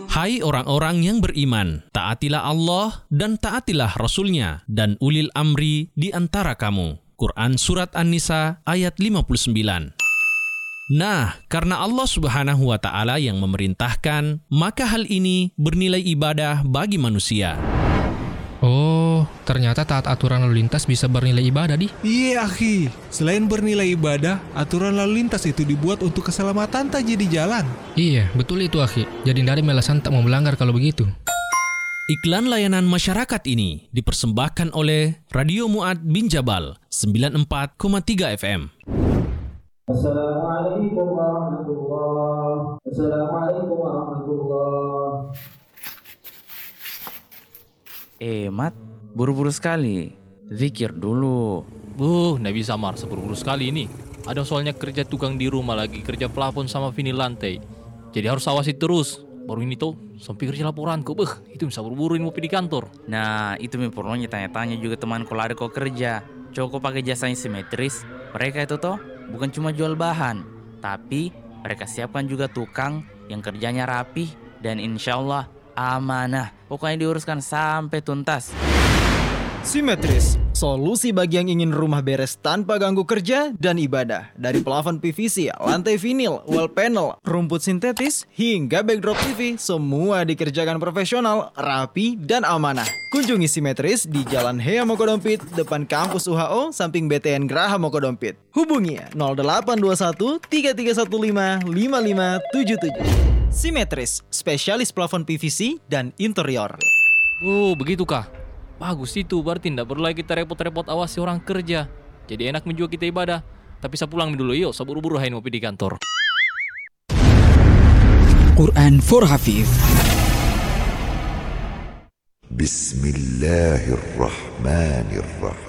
Hai orang-orang yang beriman, taatilah Allah dan taatilah Rasul-Nya dan ulil amri di antara kamu. Quran Surat An-Nisa ayat 59. Nah, karena Allah Subhanahu wa Ta'ala yang memerintahkan, maka hal ini bernilai ibadah bagi manusia. Oh, ternyata taat aturan lalu lintas bisa bernilai ibadah, Di. Iya, akhi. Selain bernilai ibadah, aturan lalu lintas itu dibuat untuk keselamatan tak jadi jalan. Iya, betul itu, akhi. Jadi tidak ada alasan tak mau melanggar kalau begitu. Iklan layanan masyarakat ini dipersembahkan oleh Radio Mu'ad bin Jabal 94,3 FM. Assalamualaikum warahmatullahi wabarakatuh. Assalamualaikum warahmatullahi. Mat, buru-buru sekali. Zikir dulu. Nggak bisa buru-buru sekali ini. Ada soalnya kerja tukang di rumah lagi, kerja plafon sama vinil lantai. Jadi harus awasi terus. Baru ini tuh, sampai kerja laporanku. Itu bisa buru-buru ini mau pergi di kantor. Nah, itu perlunya tanya-tanya juga temanku lari kok kerja. Coba pakai jasanya simetris. Mereka itu toh bukan cuma jual bahan, tapi mereka siapkan juga tukang yang kerjanya rapi dan insya Allah amanah. Pokoknya diuruskan sampai tuntas. Simetris, solusi bagi yang ingin rumah beres tanpa ganggu kerja dan ibadah. Dari plafon PVC, lantai vinil, wall panel, rumput sintetis, hingga backdrop TV, semua dikerjakan profesional, rapi, dan amanah. Kunjungi Simetris di Jalan Hea Mokodompit, depan kampus UHO, samping BTN Graha Mokodompit. Hubungi 0821 3315 5577. Simetris, spesialis plafon PVC dan interior. Begitu kah? Bagus itu, berarti tidak perlu lagi kita repot-repot awasi orang kerja. Jadi enak menjual kita ibadah. Tapi saya pulang dulu, yuk, saya buru-buru mau pergi di kantor. Quran for Hafiz. Bismillahirrahmanirrahim.